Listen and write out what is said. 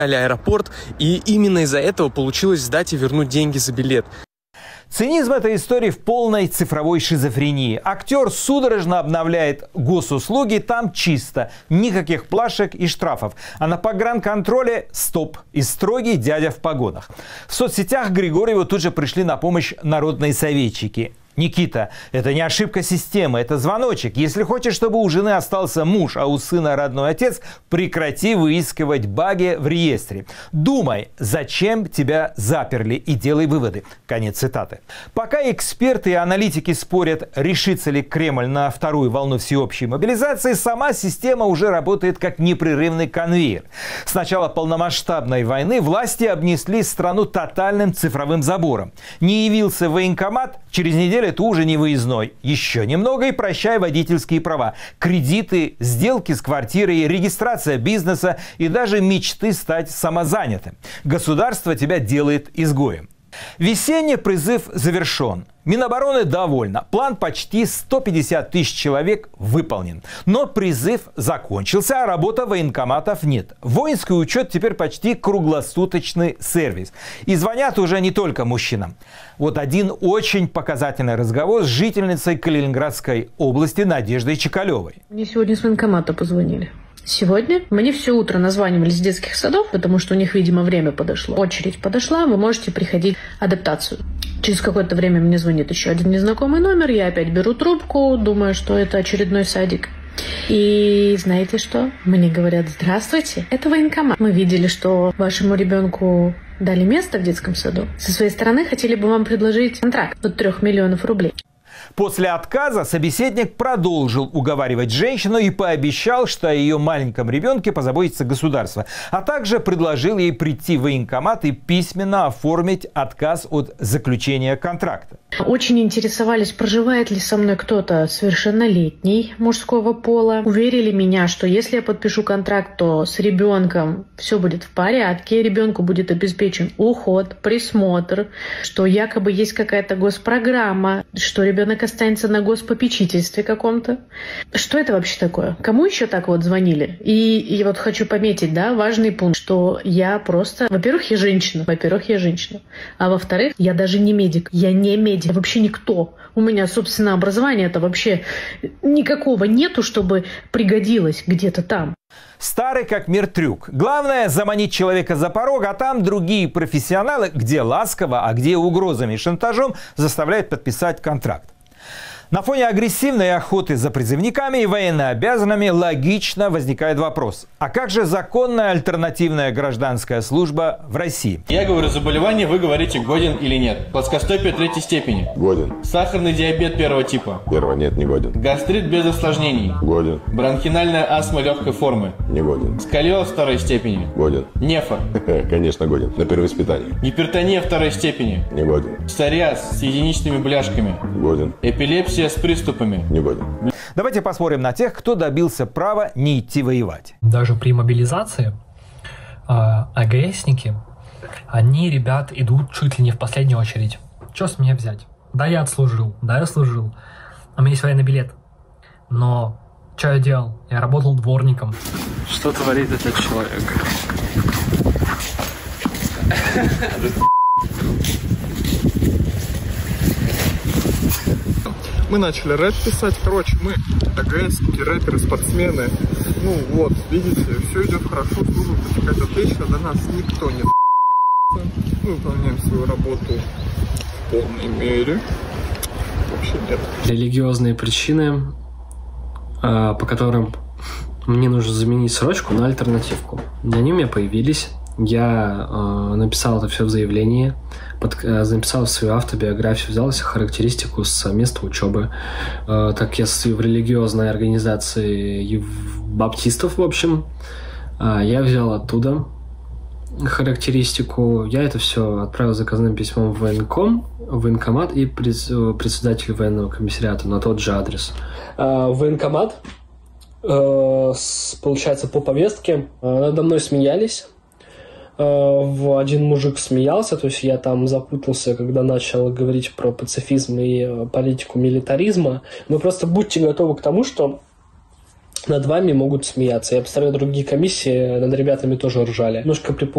аэропорт, и именно из-за этого получилось сдать и вернуть деньги за билет. Цинизм этой истории в полной цифровой шизофрении. Актер судорожно обновляет госуслуги, там чисто, никаких плашек и штрафов. А на погранконтроле стоп и строгий дядя в погонах. В соцсетях Григорьеву тут же пришли на помощь народные советчики. Никита, это не ошибка системы, это звоночек. Если хочешь, чтобы у жены остался муж, а у сына родной отец, прекрати выискивать баги в реестре. Думай, зачем тебя заперли, и делай выводы. Конец цитаты. Пока эксперты и аналитики спорят, решится ли Кремль на вторую волну всеобщей мобилизации, сама система уже работает как непрерывный конвейер. С начала полномасштабной войны власти обнесли страну тотальным цифровым забором. Не явился в военкомат, через неделю это уже не выездной. Еще немного и прощай водительские права. Кредиты, сделки с квартирой, регистрация бизнеса и даже мечты стать самозанятым. Государство тебя делает изгоем. Весенний призыв завершен. Минобороны довольна. План почти 150 тысяч человек выполнен. Но призыв закончился, а работы военкоматов нет. Воинский учет теперь почти круглосуточный сервис. И звонят уже не только мужчинам. Вот один очень показательный разговор с жительницей Калининградской области Надеждой Чекалевой. Мне сегодня с военкомата позвонили. Сегодня мне все утро названивали с детских садов, потому что у них, видимо, время подошло. Очередь подошла, вы можете приходить адаптацию. Через какое-то время мне звонит еще один незнакомый номер, я опять беру трубку, думаю, что это очередной садик. И знаете что? Мне говорят: здравствуйте, это военкомат. Мы видели, что вашему ребенку дали место в детском саду. Со своей стороны хотели бы вам предложить контракт от 3 миллионов рублей. После отказа собеседник продолжил уговаривать женщину и пообещал, что о ее маленьком ребенке позаботится государство. А также предложил ей прийти в военкомат и письменно оформить отказ от заключения контракта. Очень интересовались, проживает ли со мной кто-то совершеннолетний мужского пола. Уверили меня, что если я подпишу контракт, то с ребенком все будет в порядке, ребенку будет обеспечен уход, присмотр, что якобы есть какая-то госпрограмма, что ребенок останется на госпопечительстве каком-то. Что это вообще такое? Кому еще так вот звонили? И вот хочу пометить, да, важный пункт, что я просто... Во-первых, я женщина. А во-вторых, я даже не медик. Я не медик. Я вообще никто. У меня, собственно, образования-то вообще никакого нету, чтобы пригодилось где-то там. Старый как мир трюк. Главное — заманить человека за порог, а там другие профессионалы, где ласково, а где угрозами и шантажом, заставляют подписать контракт. На фоне агрессивной охоты за призывниками и военнообязанными логично возникает вопрос: а как же законная альтернативная гражданская служба в России? Я говорю заболевание, вы говорите годен или нет. Плоскостопие 3 степени. Годен. Сахарный диабет 1 типа. 1 нет, не годен. Гастрит без осложнений. Годен. Бронхинальная астма легкой формы. Не годен. Сколиоз 2 степени. Годен. Нефа. Конечно, годен. На перевоспитание. Гипертония 2 степени. Не годен. Псориаз с единичными бляшками. Годен. Эпилепсия с приступами. Не годен. Давайте посмотрим на тех, кто добился права не идти воевать. Даже при мобилизации АГСники, они, ребят, идут чуть ли не в последнюю очередь. Что с меня взять? Да, я отслужил, да, я служил. У меня есть военный билет. Но что я делал? Я работал дворником. Что творит этот человек? Мы начали рэп писать, короче, мы АГСники, рэперы, спортсмены. Ну вот, видите, все идет хорошо, служба протекает отлично, до нас никто не мы выполняем свою работу в полной мере. Вообще нет. Религиозные причины, по которым мне нужно заменить срочку на альтернативку. Они у меня появились. Я написал это все в заявлении, написал свою автобиографию, взял себе характеристику с места учебы. Так я состою в религиозной организации баптистов, в общем. Я взял оттуда характеристику. Я это все отправил заказным письмом в военкомат и председателю военного комиссариата на тот же адрес. Военкомат, получается, по повестке надо мной смеялись. Один мужик смеялся, то есть я там запутался, когда начал говорить про пацифизм и политику милитаризма. Но просто будьте готовы к тому, что над вами могут смеяться. Я представляю, другие комиссии над ребятами тоже ржали. Немножко